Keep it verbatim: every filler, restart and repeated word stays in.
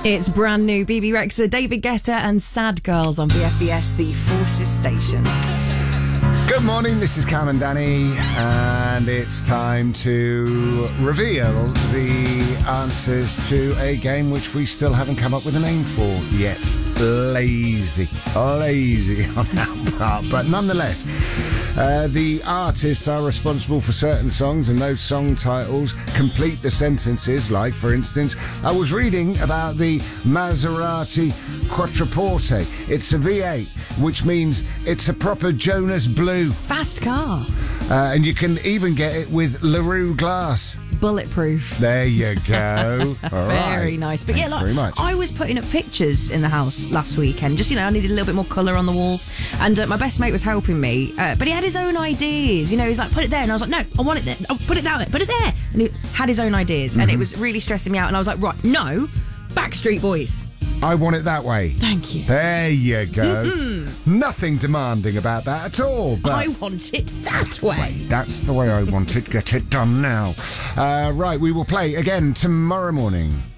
It's brand new. B B Rexha, David Guetta and Sad Girls on B F B S, the Forces station. Good morning, this is Cam and Danny, and it's time to reveal the answers to a game which we still haven't come up with a name for yet. Lazy. Lazy on our part, but nonetheless, uh, the artists are responsible for certain songs, and those song titles complete the sentences. Like, for instance, I was reading about the Maserati Quattroporte. It's a V eight, which means it's a proper Jonas Blue. Fast car. Uh, and you can even get it with LaRue glass. Bulletproof. There you go. All right. Very nice. But Thanks yeah, like, very much. I was putting up pictures in the house last weekend. Just, you know, I needed a little bit more colour on the walls. And uh, my best mate was helping me. Uh, but he had his own ideas. You know, he's like, put it there. And I was like, no, I want it there. Oh, put it that way. Put it there. And he had his own ideas. Mm-hmm. And it was really stressing me out. And I was like, right, no, Backstreet Boys. I want it that way. Thank you. There you go. Mm-hmm. Nothing demanding about that at all. But I want it that way. That's the way I want it. Get it done now. Uh, right, we will play again tomorrow morning.